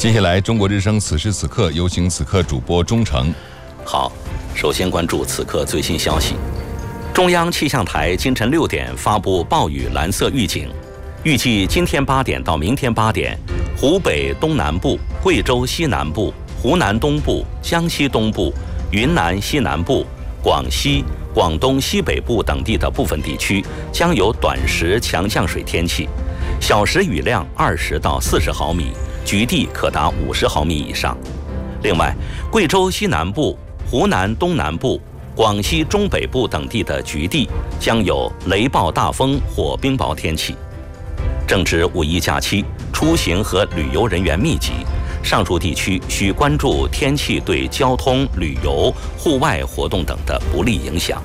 接下来，中国之声此时此刻有请此刻主播钟诚。 好，首先关注此刻最新消息。中央气象台今晨6点发布暴雨蓝色预警，预计今天8点到明天8点，湖北东南部、贵州西南部、湖南东部、江西东部、云南西南部、广西、广东西北部等地的部分地区将有短时强降水天气，小时雨量20到40毫米，局地可达50毫米以上。另外，贵州西南部、湖南东南部、广西中北部等地的局地将有雷暴大风或冰雹天气。正值五一假期，出行和旅游人员密集，上述地区需关注天气对交通、旅游、户外活动等的不利影响。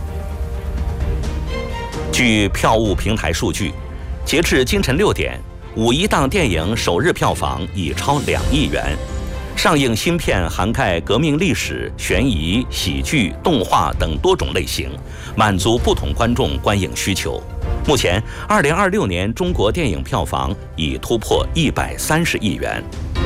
据票务平台数据，截至今晨6点，五一档电影首日票房已超2亿元。上映新片涵盖革命历史、悬疑、喜剧、动画等多种类型，满足不同观众观影需求。目前，2026年中国电影票房已突破130亿元。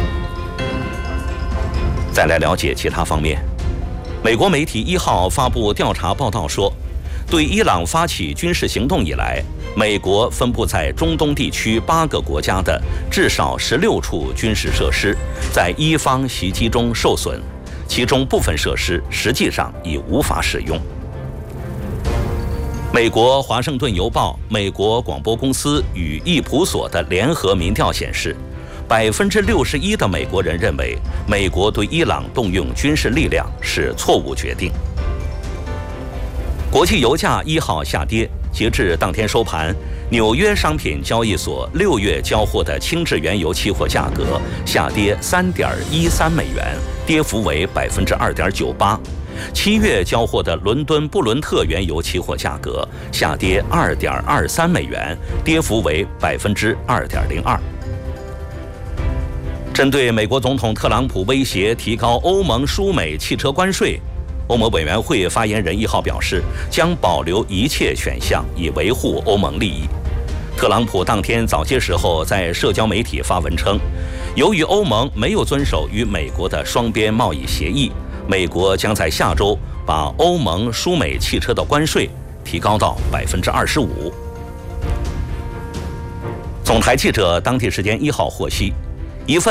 再来了解其他方面，美国媒体1号发布调查报道说，对伊朗发起军事行动以来，美国分布在中东地区8个国家的至少16处军事设施在伊方袭击中受损，其中部分设施实际上已无法使用。美国《华盛顿邮报》、美国广播公司与易普所的联合民调显示，61%的美国人认为美国对伊朗动用军事力量是错误决定。国际油价1号下跌，截至当天收盘，纽约商品交易所6月交货的轻质原油期货价格下跌3.13美元，跌幅为2.98%。7月交货的伦敦布伦特原油期货价格下跌2.23美元，跌幅为2.02%。针对美国总统特朗普威胁提高欧盟输美汽车关税，欧盟委员会发言人1号表示，将保留一切选项以维护欧盟利益。特朗普当天早些时候在社交媒体发文称，由于欧盟没有遵守与美国的双边贸易协议，美国将在下周把欧盟输美汽车的关税提高到25%。总台记者当地时间1号获悉，一份